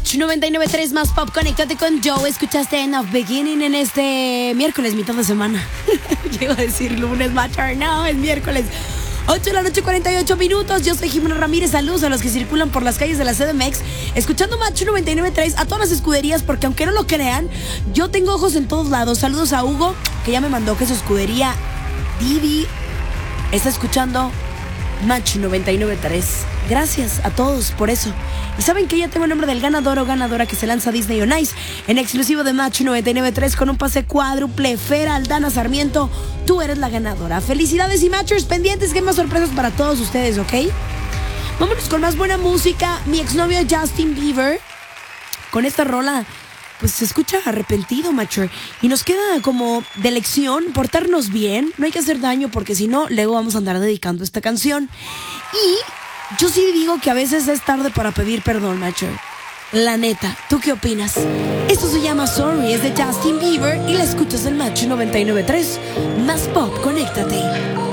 Match 99.3 más pop. Conéctate con Joe. Escuchaste End of Beginning en este miércoles, mitad de semana. Llego a decir lunes, Match. No, es miércoles. 8 de la noche, 48 minutos. Yo soy Jimena Ramírez. Saludos a los que circulan por las calles de la CDMX. Escuchando Match 99.3 a todas las escuderías, porque aunque no lo crean, yo tengo ojos en todos lados. Saludos a Hugo, que ya me mandó que su escudería Divi está escuchando Match 99.3. Gracias a todos por eso. Y saben que ya tengo el nombre del ganador o ganadora que se lanza a Disney on Ice en exclusivo de Match 99.3 con un pase cuádruple. Fera Aldana Sarmiento, tú eres la ganadora. Felicidades y Matchers pendientes, que hay más sorpresas para todos ustedes, ¿ok? Vámonos con más buena música. Mi exnovio Justin Bieber, con esta rola, pues se escucha arrepentido, Matcher. Y nos queda como de lección portarnos bien. No hay que hacer daño, porque si no, luego vamos a andar dedicando esta canción. Y yo sí digo que a veces es tarde para pedir perdón, Matcher. La neta, ¿tú qué opinas? Esto se llama Sorry, es de Justin Bieber y la escuchas en Match 99.3. Más pop, conéctate.